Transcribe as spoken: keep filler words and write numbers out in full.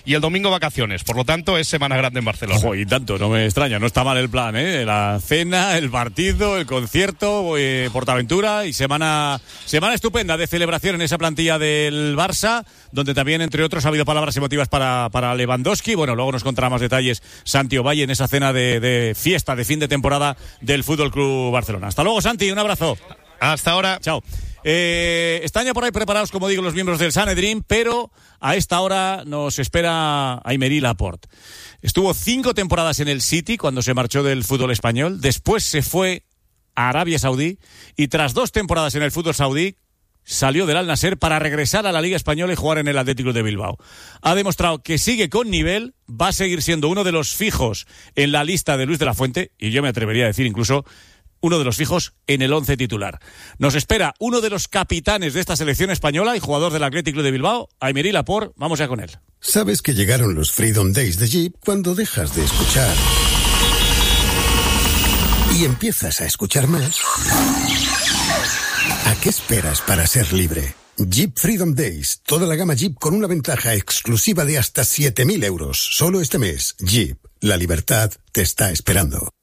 y el domingo vacaciones. Por lo tanto, es semana grande en Barcelona. Ojo, y tanto, no me extraña, no está mal el plan, ¿eh? La cena, el partido, el concierto, eh, Portaventura y semana, semana estupenda de celebración en esa plantilla del Barça, donde también, entre otros, ha habido palabras emotivas para, para Lewandowski. Bueno, luego nos contará más detalles Santi Ovalle en esa cena de, de fiesta de fin de temporada del Fútbol Club Barcelona. Hasta luego, Santi, un abrazo. Hasta ahora. Chao. Eh, están ya por ahí preparados, como digo, los miembros del Sanedrín, pero a esta hora nos espera Aymeric Laporte. Estuvo cinco temporadas en el City cuando se marchó del fútbol español, después se fue a Arabia Saudí y tras dos temporadas en el fútbol saudí salió del Al Nassr para regresar a la Liga Española y jugar en el Athletic de Bilbao. Ha demostrado que sigue con nivel, va a seguir siendo uno de los fijos en la lista de Luis de la Fuente, y yo me atrevería a decir incluso uno de los fijos en el once titular. Nos espera uno de los capitanes de esta selección española y jugador del Athletic de Bilbao, Aymeric Laporte. Vamos ya con él. Sabes que llegaron los Freedom Days de Jeep cuando dejas de escuchar y empiezas a escuchar más. ¿A qué esperas para ser libre? Jeep Freedom Days. Toda la gama Jeep con una ventaja exclusiva de hasta siete mil euros. Solo este mes. Jeep. La libertad te está esperando.